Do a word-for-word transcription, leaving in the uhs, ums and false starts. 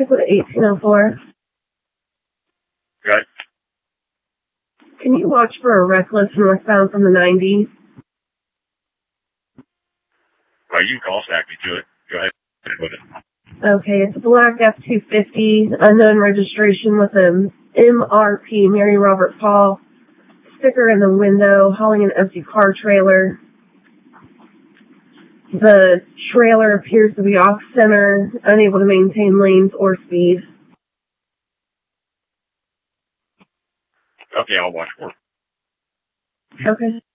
Stick with eighteen oh four. Good. Can you watch for a reckless northbound from the ninety? Well, you can call stack me to it. Go ahead with it. Okay, it's a black F two fifty, unknown registration with an M R P, Mary Robert Paul, sticker in the window, hauling an empty car trailer. The trailer appears to be off-center, unable to maintain lanes or speed. Okay, I'll watch for it. Okay.